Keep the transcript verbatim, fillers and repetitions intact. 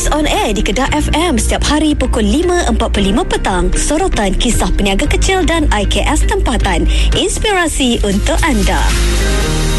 on air di Kedah F M setiap hari pukul lima empat puluh lima petang. Sorotan kisah peniaga kecil dan I K S tempatan. Inspirasi untuk anda.